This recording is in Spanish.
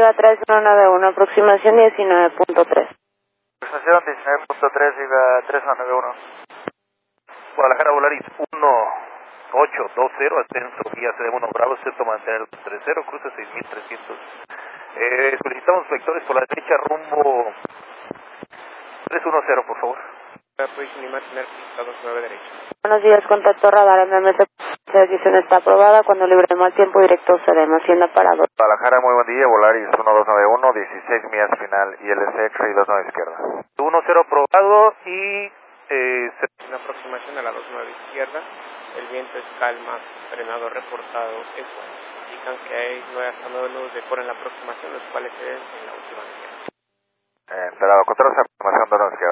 Viva 3191, aproximación 19.3. Aproximación 19.3, Viva 3191. Guadalajara Volaris 1820, ascenso vía CD1 Bravo, sexto mantener 30, cruce 6300. Solicitamos vectores por la derecha rumbo 310, por favor. Position imaginar 29 derecha. Buenos días, contacto radar, MMT, edición está aprobada, cuando libre de mal tiempo directo seremos hacienda para 2. Guadalajara, muy buen día, Volaris 1291, 16 millas final, ILC X-ray 29 izquierda. 10 aprobado y... Una aproximación a la 29 izquierda, el viento es calma, frenado reportado, eso. Indican que hay 9 hasta 9 nudos de en la aproximación, los cuales se ven en la última izquierda. Esperado, control de aproximación 2 izquierda.